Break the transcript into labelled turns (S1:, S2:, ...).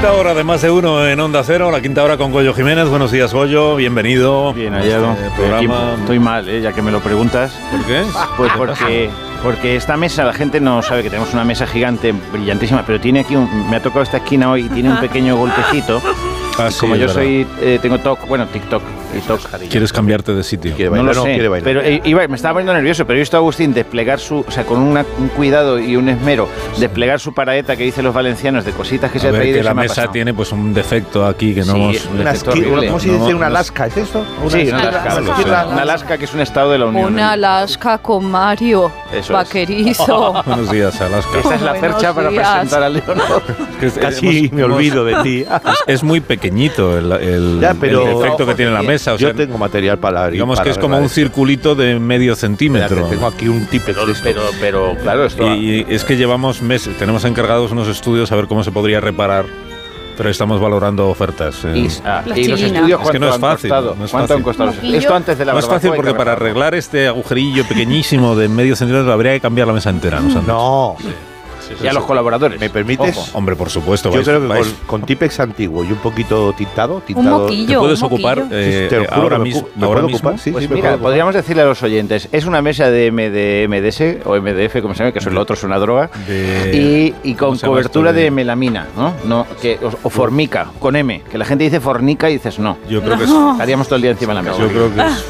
S1: quinta hora de Más de Uno en Onda Cero, la quinta hora con Goyo Jiménez. Buenos días, Goyo, bienvenido.
S2: Bien hallado. Estoy mal, ya que me lo preguntas.
S1: ¿Por qué?
S2: Pues porque esta mesa, la gente no sabe que tenemos una mesa gigante, brillantísima, pero tiene aquí me ha tocado esta esquina hoy y tiene un pequeño golpecito.
S1: Ah, sí,
S2: como yo
S1: verdad.
S2: tengo TikTok.
S1: ¿Quieres cambiarte de sitio?
S2: No lo sé, pero me estaba poniendo nervioso, pero he visto a Agustín desplegar con un cuidado y un esmero, desplegar su paraeta que dicen los valencianos de cositas que se ha traído.
S1: Que la mesa tiene pues un defecto aquí que no hemos...
S3: ¿Cómo se dice? ¿Una lasca? ¿Es esto?
S2: Sí, una lasca que es un estado de la Unión.
S4: Una lasca con Mario Vaquerizo.
S1: Buenos días, Alaska.
S2: Esta es la percha para presentar a Leonor.
S3: Casi me olvido de ti.
S1: Es muy pequeñito el efecto que tiene la mesa. O sea,
S3: yo tengo material para...
S1: Digamos que es como un circulito de medio centímetro.
S3: Tengo aquí un Tipex de esto.
S2: Pero claro, esto...
S1: Y es que llevamos meses, tenemos encargados unos estudios a ver cómo se podría reparar, pero estamos valorando ofertas.
S2: Y los estudios,
S1: es que no es fácil.
S2: ¿Cuánto han costado? Esto antes de la
S1: No es fácil porque para arreglar este agujerillo pequeñísimo de medio centímetro habría que cambiar la mesa entera.
S3: No.
S2: Y a los colaboradores.
S3: ¿Me permites?
S1: Ojo. Hombre, por supuesto.
S3: Yo creo que con Tipex antiguo y un poquito tintado...
S4: Un moquillo.
S1: ¿Te puedes ocupar
S3: te lo juro,
S1: ahora mismo?
S3: Sí,
S2: pues
S3: sí,
S2: mira, podríamos decirle a los oyentes, es una mesa de MDS o MDF, como se llama, que eso es lo otro, es una droga, y con cobertura de melamina, ¿no? O formica, con M, que la gente dice fornica y dices no.
S1: Yo creo que
S2: estaríamos todo el día encima de la mesa.
S1: Yo creo que es